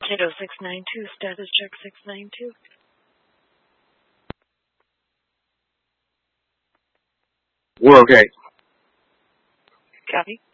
Kiddo 692, status check 692. We're okay. Copy.